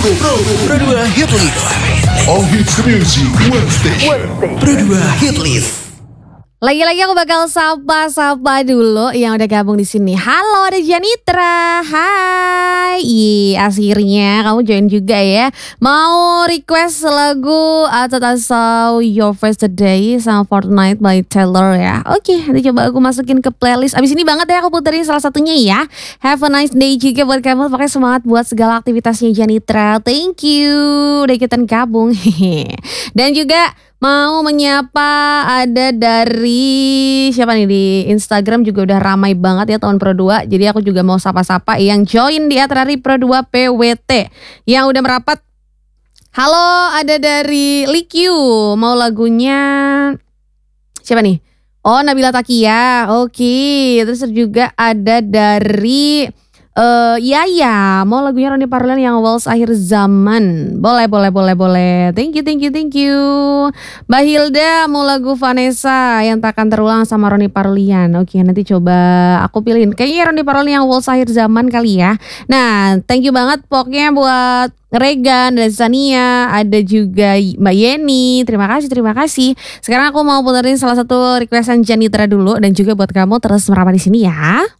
Pro 2 Hit List. All hits music, one station. Pro 2 Hit List. Lagi-lagi aku bakal sapa dulu yang udah gabung di sini. Halo, ada Janitra. Hai. Akhirnya kamu join juga ya. Mau request lagu atau Your Face Today sama Fortnite by Taylor ya. Oke, nanti coba aku masukin ke playlist. Abis ini banget ya aku puterin salah satunya ya. Have a nice day juga buat kamu. Pakai semangat buat segala aktivitasnya Janitra. Thank you udah ikutan gabung. Dan juga mau menyapa ada dari siapa nih di Instagram juga udah ramai banget ya tahun Pro 2. Jadi aku juga mau sapa-sapa yang join di Atrari Pro 2 PWT yang udah merapat. Halo, ada dari Likyu. Mau lagunya siapa nih? Oh, Nabila Takia. Oke, terus juga ada dari Yaya, mau lagunya Ronnie Parlian yang Waltz Akhir Zaman. Boleh. Thank you. Mbak Hilda mau lagu Vanessa yang takkan terulang sama Ronnie Parlian. Oke, nanti coba aku pilihin. Kayaknya Ronnie Parlian yang Waltz Akhir Zaman kali ya. Nah, thank you banget pokoknya buat Regan dan Sania, ada juga Mbak Yeni. Terima kasih. Sekarang aku mau puterin salah satu requestan Janitra dulu dan juga buat kamu terus merapat di sini ya.